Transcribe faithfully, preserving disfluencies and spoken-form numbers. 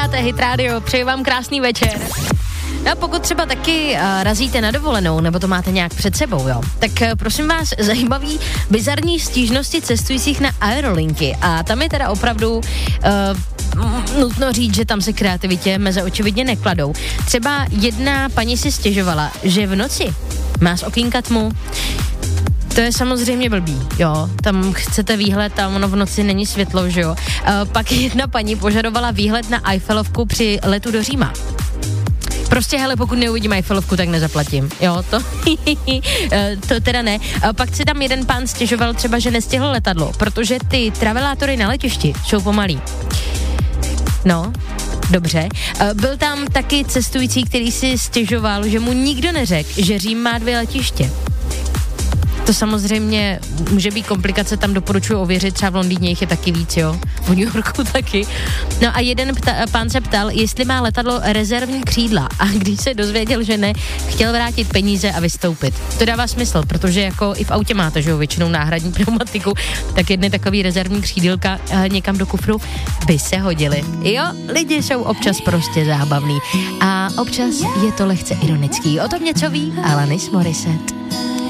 Posloucháte Hit Radio, přeji vám krásný večer. No a pokud třeba taky uh, razíte na dovolenou, nebo to máte nějak před sebou, jo, tak uh, prosím vás, zajímavý bizarní stížnosti cestujících na aerolinky. A tam je teda opravdu uh, nutno říct, že tam se kreativitě meze očividně nekladou. Třeba jedna paní si stěžovala, že v noci má z okýnka tmu. To je samozřejmě blbý, jo, tam chcete výhled, tam ono v noci není světlo, že jo. E, pak jedna paní požadovala výhled na Eiffelovku při letu do Říma. Prostě, hele, pokud neuvidím Eiffelovku, tak nezaplatím, jo, to, to teda ne. E, pak si tam jeden pán stěžoval třeba, že nestihl letadlo, protože ty travelátory na letišti jsou pomalý. No, dobře. E, byl tam taky cestující, který si stěžoval, že mu nikdo neřekl, že Řím má dvě letiště. To samozřejmě může být komplikace, tam doporučuji ověřit, třeba v Londýně jich je taky víc, jo, v New Yorku taky. No a jeden pta, pán se ptal, jestli má letadlo rezervní křídla, a když se dozvěděl, že ne, chtěl vrátit peníze a vystoupit. To dává smysl, protože jako i v autě máte, že jo, většinou náhradní pneumatiku, tak jedny takový rezervní křídilka eh, někam do kufru by se hodily. Jo, lidi jsou občas prostě zábavný a občas je to lehce ironický. O tom něco ví Alanis Morissette.